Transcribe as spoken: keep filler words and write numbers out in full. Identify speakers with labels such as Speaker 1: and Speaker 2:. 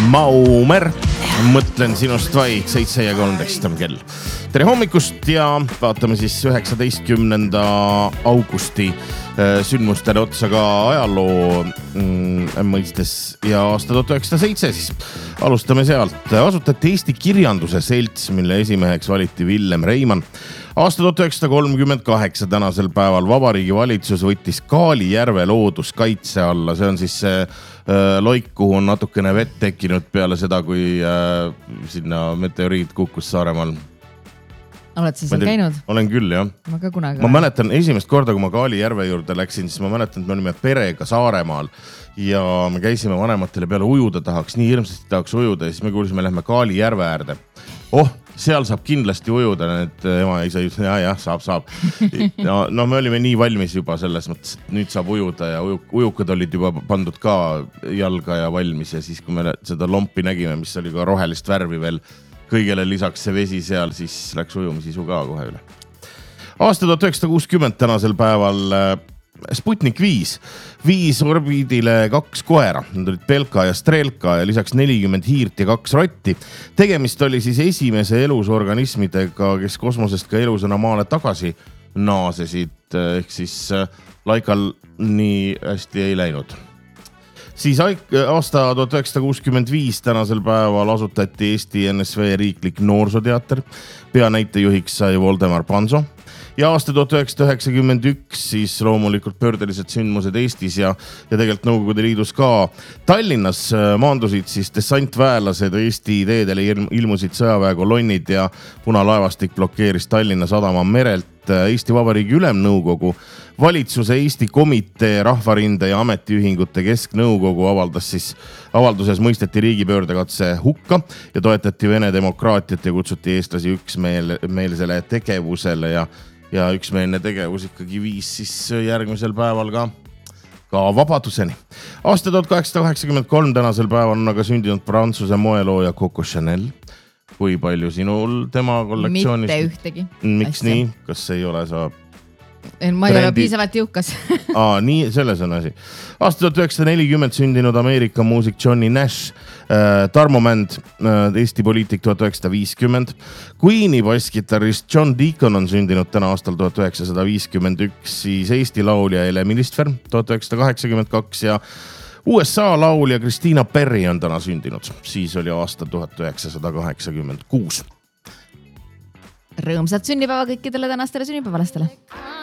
Speaker 1: Maumer, mõtlen sinust vaid, seitse ja kolmteist on kell. Tere hommikust ja vaatame siis üheksateistkümnenda augusti sündmustele otsa ka ajaloo mõistes ja aasta tuhat üheksasada seitse siis. Alustame sealt. Asutati Eesti Kirjanduse Selts, mille esimeheks valiti Villem Reimann. Aasta tuhat üheksasada kolmkümmend kaheksa tänasel päeval Vabariigi Valitsus võttis Kaali järve looduskaitse alla. See on siis see loik, kuhu on natukene vett tekkinud peale seda, kui sinna meteoriit kukkus Saaremaal.
Speaker 2: Oled sa seal käinud?
Speaker 1: Olen küll, jah.
Speaker 2: Ma ka kunagi.
Speaker 1: Ma mäletan esimest korda, kui ma Kaali järve juurde läksin, siis ma mäletan, et me olime perega Saaremaal ja me käisime vanematele peale ujuda tahaks, nii hirmsasti tahaks ujuda ja siis me kuulsime, lähme Kaali järve äärde. Oh, seal saab kindlasti ujuda, et ema ei saa just, jah, jah, saab, saab. Ja, no me olime nii valmis juba selles mõttes, et nüüd saab ujuda ja ujuk, ujukad olid juba pandud ka jalga ja valmis ja siis, kui me seda lompi nägime, mis oli ka rohelist värvi veel, kõigele lisaks see vesi seal, siis läks ujumisisu ka kohe üle. Aasta tuhat üheksasada kuuskümmend tänasel päeval Sputnik viis, viis orbiidile kaks koera, need olid Belka ja Strelka ja lisaks nelikümmend hiirt ja kaks rotti. Tegemist oli siis esimese elusorganismidega, kes kosmosest ka elusõna maale tagasi naasesid, ehk siis Laikal nii hästi ei läinud. Siis aasta tuhat üheksasada kuuskümmend viis tänasel päeval asutati Eesti N S V riiklik noorsooteater. Peanäitejuhiks sai Voldemar Panso. Ja aasta tuhat üheksasada üheksakümmend üks siis loomulikult pöördelised sündmused Eestis ja, ja tegelikult Nõukogude Liidus ka. Tallinnas maandusid siis dessantväelased Eesti teedele ilmusid sõjaväekolonnid ja punalaevastik blokeeris Tallinna sadama merelt. Eesti Vabariigi Ülemnõukogu, valitsuse Eesti komitee, rahvarinde ja ametiühingute kesknõukogu avaldas siis, avalduses mõisteti riigipöördekatse hukka ja toetati Vene demokraatiat ja kutsuti eestlasi üksmeelsele tegevusele ja, ja üksmeelne tegevus ikkagi viis siis järgmisel päeval ka, ka vabaduseni. Aasta tuhat kaheksasada kaheksakümmend kolm tänasel päeval on aga sündinud Prantsuse moelooja Coco Chanel. Kui palju sinul tema kollektsioonis?
Speaker 2: Mitte ühtegi.
Speaker 1: Miks Asja. Nii? Kas ei ole sa...
Speaker 2: Ma ei ole piisavalt jõukas.
Speaker 1: Aa, nii, selles on asi. Aasta tuhat üheksasada nelikümmend sündinud Ameerika muusik Johnny Nash, äh, Tarmo Mänd, äh, Eesti poliitik tuhat üheksasada viiskümmend. Queeni basskitarrist John Deacon on sündinud täna aastal tuhat üheksasada viiskümmend üks, siis Eesti laulja Elemi Listver tuhat üheksasada kaheksakümmend kaks ja U S A laulja Christina Perry on täna sündinud. Siis oli aasta tuhat üheksasada kaheksakümmend kuus.
Speaker 2: Rõõmsat sünnipäeva kõikidele tänastele sünnipäevalastele.